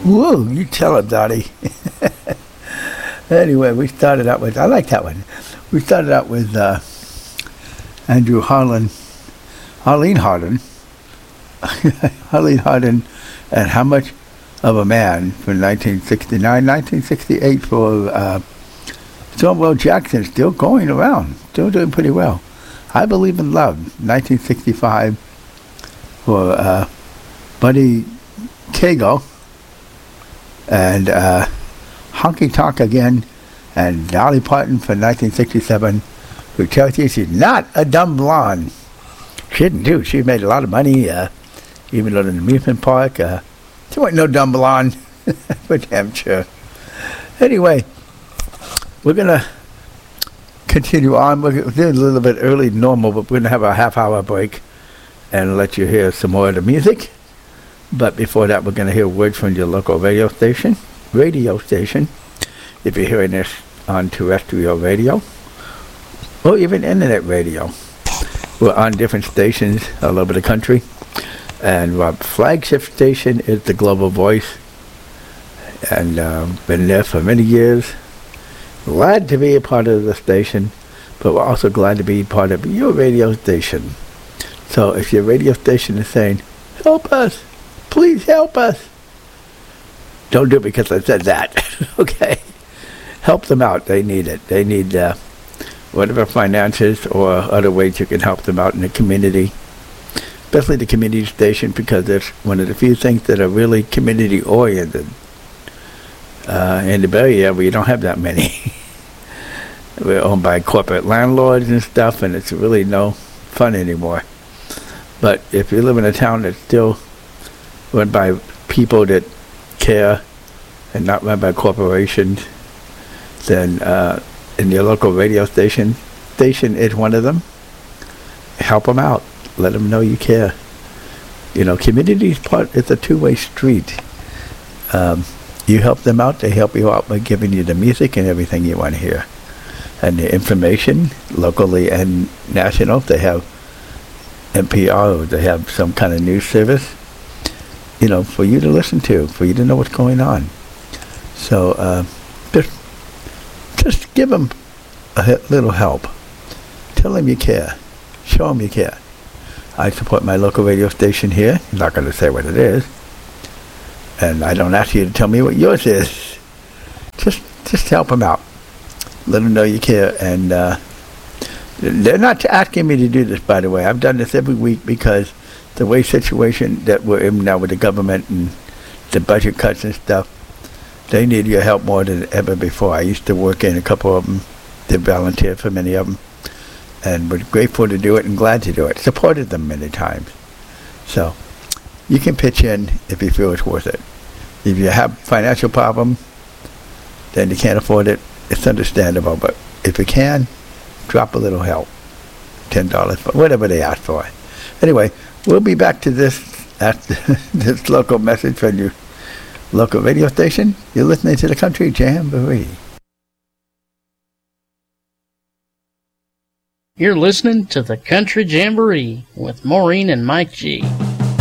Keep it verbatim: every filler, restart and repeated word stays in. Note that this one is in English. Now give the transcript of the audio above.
Whoa, you tell it, Dottie. Anyway, we started out with, I like that one. We started out with uh, Andrew Harlan, Harleen Hardin, Harleen Hardin, and How Much of a Man from nineteen sixty-nine, nineteen sixty-eight for uh, Stonewall Jackson, still going around, still doing pretty well. I Believe in Love, nineteen sixty-five for uh, Buddy Kago, and uh, Honky Tonk Again, and Dolly Parton for nineteen sixty-seven, who tells you she's not a dumb blonde. She didn't do. She made a lot of money, uh, even at an amusement park. Uh, she wasn't no dumb blonde, for damn sure. Anyway, we're going to continue on. We're doing a little bit early than normal, but we're going to have a half-hour break and let you hear some more of the music. But before that, we're going to hear words from your local radio station. Radio station, if you're hearing this on terrestrial radio, or even internet radio. We're on different stations all over the country. And our flagship station is the Global Voice. And um, been there for many years. Glad to be a part of the station, but we're also glad to be part of your radio station. So if your radio station is saying, help us, please help us, don't do it because I said that, okay? Help them out. They need it. They need uh, whatever finances or other ways you can help them out in the community, especially the community station, because it's one of the few things that are really community-oriented. Uh, in the Bay Area, we don't have that many. We're owned by corporate landlords and stuff, and it's really no fun anymore. But if you live in a town that's still run by people that care and not run by corporations, then uh, in your local radio station, station is one of them. Help them out. Let them know you care. You know, community's part, it's a two-way street. Um, you help them out, they help you out by giving you the music and everything you want to hear. And the information, locally and national, they have N P R, or they have some kind of news service, you know, for you to listen to, for you to know what's going on. So uh, just, just give them a he- little help. Tell them you care. Show them you care. I support my local radio station here. I'm not going to say what it is. And I don't ask you to tell me what yours is. Just just help them out. Let them know you care. And uh, they're not asking me to do this, by the way. I've done this every week because the way situation that we're in now with the government and the budget cuts and stuff, they need your help more than ever before. I used to work in a couple of them, did volunteer for many of them, and was grateful to do it and glad to do it. Supported them many times. So you can pitch in if you feel it's worth it. If you have financial problem, then you can't afford it, it's understandable. But if you can, drop a little help. ten dollars, whatever they ask for. Anyway, we'll be back to this after this local message from your local radio station. You're listening to the Country Jamboree. You're listening to the Country Jamboree with Maureen and Mike G.